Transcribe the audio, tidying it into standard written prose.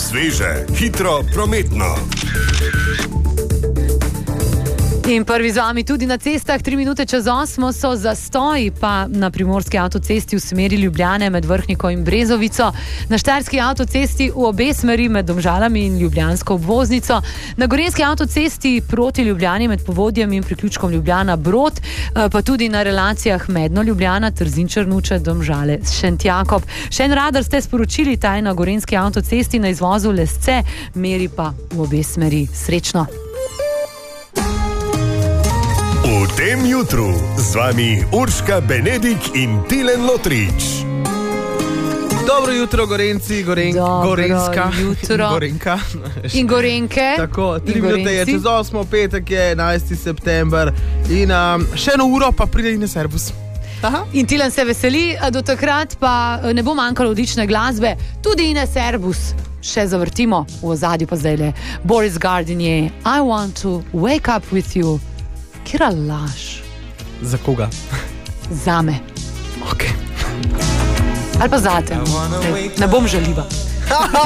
Sveže, hitro, prometno. In prvi z vami tudi na cestah, 3 minute čez 8 so zastoji, pa na primorski avtocesti v smeri Ljubljane med Vrhniko in Brezovico, na štajerski avtocesti v obe smeri med Domžalami in ljubljansko obvoznico, na gorenjski avtocesti proti Ljubljani med Povodjem in priključkom Ljubljana-Brod, pa tudi na relacijah Medno-Ljubljana, Trzin-Črnuče, Domžale, Šentjakob. Še en radar ste sporočili, ta je na gorenjski avtocesti na izvozu Lesce, meri pa v obe smeri. Srečno! V tem jutru z vami Urška Benedik in Tilen Lotrič. Dobro jutro, Gorenci, Gorenska. Jutro. Gorenka. In Gorenke. Tako, 3 minute je čez 8, petek je 11. september in še eno uro pa pride in Servus. Aha. In Tilen se veseli, do takrat pa ne bo manjkalo odlične glasbe, tudi Ine Servus. Še zavrtimo, v ozadju pa zdajle Boris Gardinier, I want to wake up with you. Kira laž? Za koga? Zame. Ok. Ali pa zate. Ne bom žaljiva.